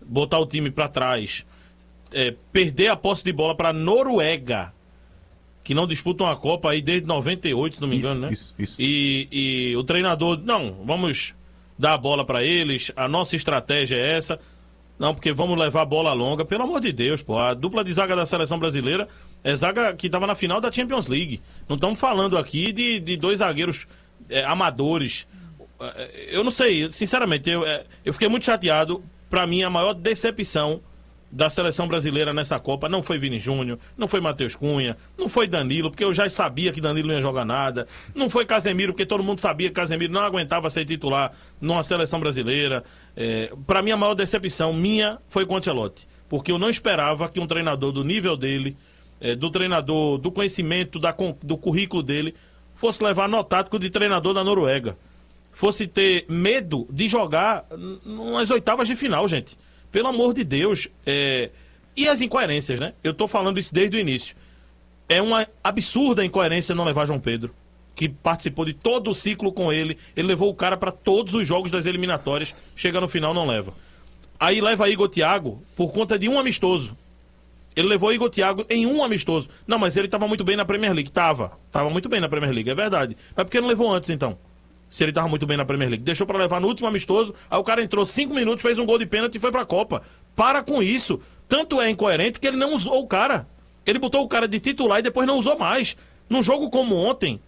botar o time para trás, perder a posse de bola para Noruega, que não disputa uma Copa aí desde 98, se não me engano, né? Isso. E o treinador, não, vamos dar a bola para eles, a nossa estratégia é essa. Não, porque vamos levar a bola longa, pelo amor de Deus, pô. A dupla de zaga da seleção brasileira é zaga que estava na final da Champions League. Não estamos falando aqui de dois zagueiros amadores. Eu não sei, sinceramente, eu fiquei muito chateado. Para mim, a maior decepção da seleção brasileira nessa Copa não foi Vini Júnior, não foi Matheus Cunha, não foi Danilo, porque eu já sabia que Danilo não ia jogar nada, não foi Casemiro, porque todo mundo sabia que Casemiro não aguentava ser titular numa seleção brasileira. Para mim, a maior decepção minha foi com o Ancelotti, porque eu não esperava que um treinador do nível dele, do treinador, do conhecimento, do currículo dele, fosse levar no tático de treinador da Noruega, fosse ter medo de jogar nas oitavas de final, gente. Pelo amor de Deus. E as incoerências, né? Eu tô falando isso desde o início. É uma absurda incoerência não levar João Pedro, que participou de todo o ciclo com ele. Ele levou o cara para todos os jogos das eliminatórias. Chega no final, não leva. Aí leva Igor Thiago por conta de um amistoso. Ele levou Igor Thiago em um amistoso. Não, mas ele tava muito bem na Premier League. Tava muito bem na Premier League, é verdade. Mas por que não levou antes, então? Se ele tava muito bem na Premier League. Deixou pra levar no último amistoso, aí o cara entrou 5 minutos, fez um gol de pênalti e foi pra Copa. Para com isso. Tanto é incoerente que ele não usou o cara. Ele botou o cara de titular e depois não usou mais. Num jogo como ontem,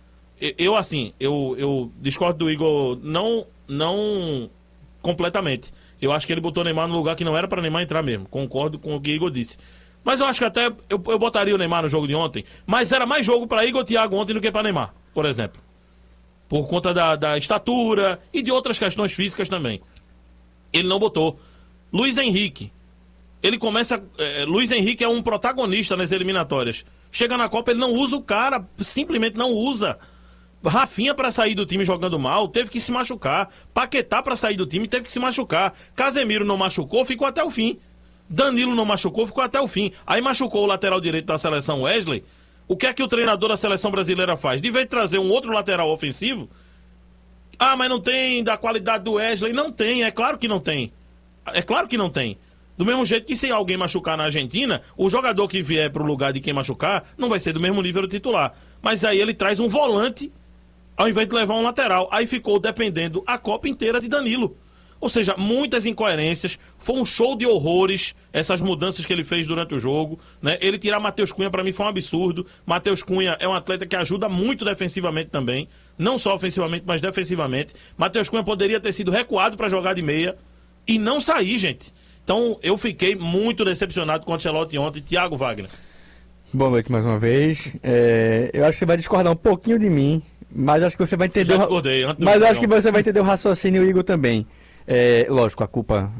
eu discordo do Igor não completamente. Eu acho que ele botou o Neymar no lugar que não era pra Neymar entrar mesmo. Concordo com o que o Igor disse. Mas eu acho que até eu botaria o Neymar no jogo de ontem, mas era mais jogo pra Igor Thiago ontem do que pra Neymar, por exemplo. Por conta da estatura e de outras questões físicas também. Ele não botou. Luiz Henrique. Ele começa... Luiz Henrique é um protagonista nas eliminatórias. Chega na Copa, ele não usa o cara. Simplesmente não usa. Rafinha, para sair do time jogando mal, teve que se machucar. Paquetá, para sair do time, teve que se machucar. Casemiro não machucou, ficou até o fim. Danilo não machucou, ficou até o fim. Aí machucou o lateral direito da seleção, Wesley. O que é que o treinador da seleção brasileira faz? De vez de trazer um outro lateral ofensivo, mas não tem da qualidade do Wesley. Não tem, é claro que não tem. É claro que não tem. Do mesmo jeito que se alguém machucar na Argentina, o jogador que vier pro lugar de quem machucar não vai ser do mesmo nível do titular. Mas aí ele traz um volante ao invés de levar um lateral. Aí ficou dependendo a Copa inteira de Danilo. Ou seja, muitas incoerências. Foi um show de horrores essas mudanças que ele fez durante o jogo, né? Ele tirar Matheus Cunha para mim foi um absurdo. Matheus Cunha é um atleta que ajuda muito defensivamente também, não só ofensivamente, mas defensivamente. Matheus Cunha poderia ter sido recuado para jogar de meia e não sair, gente. Então eu fiquei muito decepcionado com o Ancelotti ontem. Thiago Wagner. Boa noite mais uma vez. Eu acho que você vai discordar um pouquinho de mim, mas acho que você vai entender. Já discordei, mas acho que você vai entender o raciocínio, Igor, também. Lógico, a culpa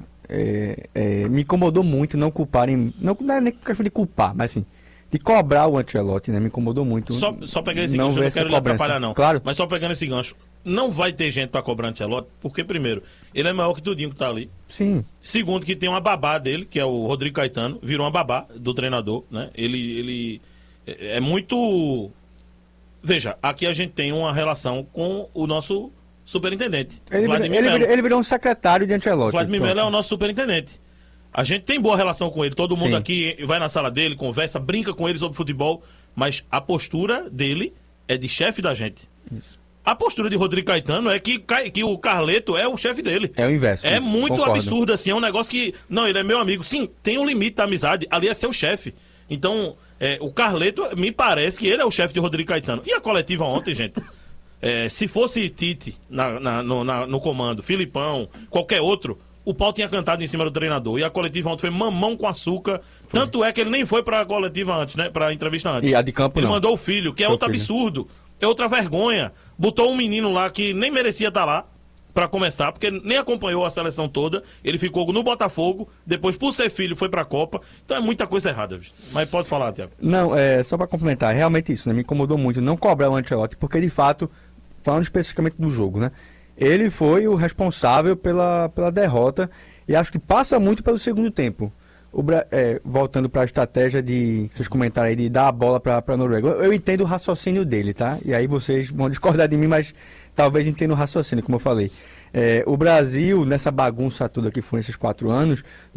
me incomodou muito não culparem. Não é nem questão de culpar, mas assim, de cobrar o Ancelotti, né? Me incomodou muito. Só pegando esse gancho, eu não quero lhe atrapalhar, não. Claro. Mas só pegando esse gancho, não vai ter gente pra cobrar Ancelotti, porque, primeiro, ele é maior que tudinho que tá ali. Sim. Segundo, que tem uma babá dele, que é o Rodrigo Caetano, virou uma babá do treinador, né? Ele é muito... Veja, aqui a gente tem uma relação com o nosso superintendente. Ele virou um secretário de Ancelotti. Vladimir Melo é o nosso superintendente. A gente tem boa relação com ele. Todo mundo aqui vai na sala dele, conversa, brinca com ele sobre futebol. Mas a postura dele é de chefe da gente. Isso. A postura de Rodrigo Caetano é que o Carleto é o chefe dele. É o inverso. É muito absurdo, assim. É um negócio que... Não, ele é meu amigo. Sim, tem um limite da amizade. Ali é seu chefe. Então, o Carleto, me parece que ele é o chefe de Rodrigo Caetano. E a coletiva ontem, gente... se fosse Tite no comando, Filipão, qualquer outro, o pau tinha cantado em cima do treinador. E a coletiva ontem foi mamão com açúcar. Foi. Tanto é que ele nem foi pra coletiva antes, né? Pra entrevista antes. E a de campo ele não. mandou o filho, que é outro absurdo. É outra vergonha. Botou um menino lá que nem merecia estar lá pra começar, porque nem acompanhou a seleção toda. Ele ficou no Botafogo, depois por ser filho foi pra Copa. Então é muita coisa errada, bicho. Mas pode falar, Thiago. Não, só pra complementar, realmente isso, né? Me incomodou muito não cobrar o Ancelotti, porque de fato, falando especificamente do jogo, né? Ele foi o responsável pela derrota e acho que passa muito pelo segundo tempo. Voltando para a estratégia de vocês comentaram aí de dar a bola para a Noruega. Eu entendo o raciocínio dele, tá? E aí vocês vão discordar de mim, mas talvez entendam o raciocínio, como eu falei. O Brasil, nessa bagunça toda que foi nesses 4 anos,